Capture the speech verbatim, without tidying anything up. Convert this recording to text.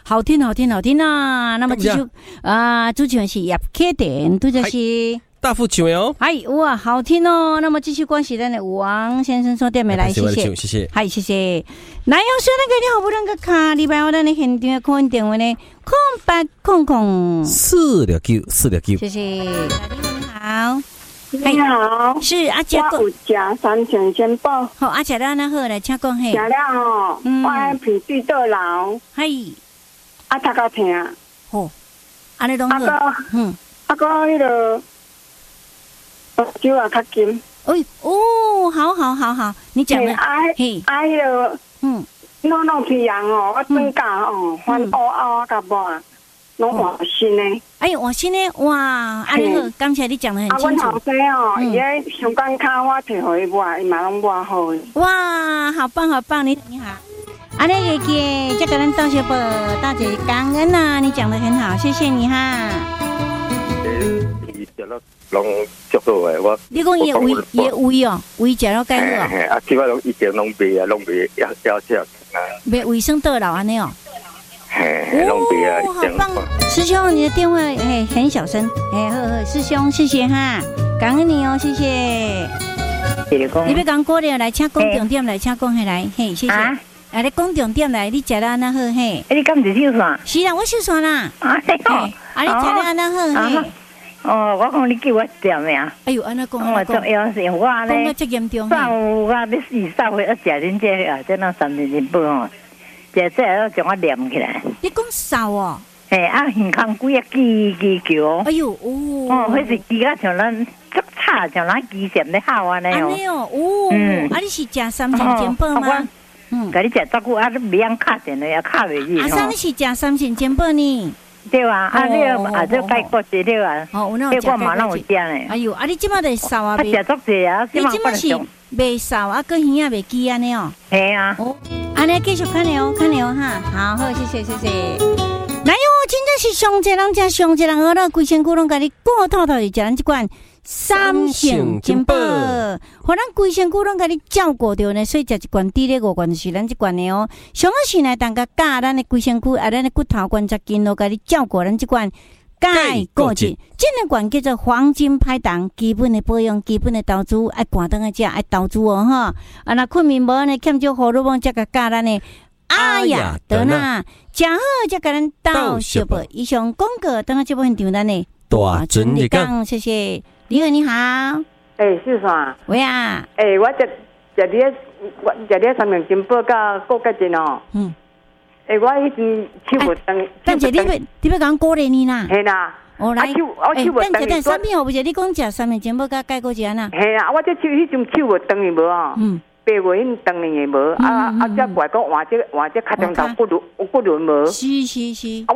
好听好听好听啊！那么继续啊，主持人是叶启田，都就是大富唱的哦。 嗨，哇，好听哦！那么继续关系咱的王先生说点没来，谢谢， 谢谢， 嗨，谢谢。来，要说那个你好不能个卡，礼拜我咱的现场空音电话呢，空八空空四六九四六九， 谢谢。你好。 你好， 是阿姐， 我有食三千元宝。 好，阿姐，那好来，请讲嘿。 食了吼， 嗯、 我爱鼻水倒流， 嘿， 啊，头壳疼。 好，安尼拢好。 啊个，嗯，啊个迄个，手也较紧。 哎哦，好好好好，你讲的。 嘿，啊，迄个，嗯，弄弄皮痒哦，我转嫁哦，翻乌乌甲无。拢换新的， 哎呦，换新的哇！安尼好，刚才你讲得很清楚。 啊，阮后生哦，伊咧香港卡我摕互伊抹，伊嘛拢抹好的。 哇，好棒好棒！你你好，安尼姐姐，这个人道谢不？大姐感恩呐，你讲得很好，谢谢你哈。 伊食了拢足好诶，我。 你讲伊胃伊胃哦，胃食了介好哦。 啊，其他拢以前拢袂啊，拢袂要要食啊。 袂卫生倒流安尼哦。 哦， 好棒！师兄，你的电话哎很小声，哎呵呵，师兄谢谢哈，感恩你哦，谢谢。你别讲过了，来请讲重点，来请讲下来，嘿，谢谢。啊，来你讲重点来，你食了安那好嘿？ 你敢是秀线？ 是啦，我秀线啦。 啊， 啊，你食了安那好嘿？ 哦，我讲你叫我点的啊。 哎呦，安那讲， 我做要是我呢， 讲得这严重。 上午我要四十岁，啊，食恁这啊，这那三年前半哦。这这要将我连起来。 你讲少哦？ 嘿，啊，耳孔几啊叽叽叫。 哎呦，哦， 哦，迄是叽啊像咱足吵，像咱机线咧喊安尼哦。 安尼哦，哦，嗯，啊，你是食三千煎包吗？ 嗯，甲你食照顾啊，你袂晓敲电话，也敲袂入。 啊，啥你是食三千煎包呢？ 对啊，啊，你啊，这解决这对啊。 哦，我那有食。我嘛拢有食呢。 哎呦，啊，你即马得少啊？ 食足济啊， 你即马是袂少啊，个耳啊袂记安尼哦。 系啊。 哦。安尼继续看了哦，看了哈，好好，谢谢谢谢。来哟，真正是上一人加上一人，我那规身躯拢甲你过透透的，食咱这款三性金宝，互咱规身躯拢甲你照顾着呢，所以食一罐滴咧五罐就是咱这罐的哦。上好是来当个教咱的规身躯，啊，咱的骨头关节筋都甲你照顾咱这罐。钙固质，这个罐叫做黄金拍档，基本的保养，基本的投资，爱半顿的食，爱投资哦哈。啊，那困眠无呢，欠少荷尔蒙，才个教咱的阿雅德纳，真好，才甲咱到小宝。以上广告，等下这部分场咱的大真理讲， 谢谢。你好，你好。 诶，秀山。 喂啊。 诶，我食食啲，我食啲三明金宝甲高钙质哦。嗯。诶，我已经手无断。 但是你要你要讲鼓励你啦。 系啦。 哦，来。 我手无断。 但是但三片，我不是你讲食三明金宝甲钙固质啊？ 系啦，我这手迄阵手无断去无哦。嗯。八月迄断去无，啊啊，再怪讲换这换这脚中头骨轮骨轮无。 是是是。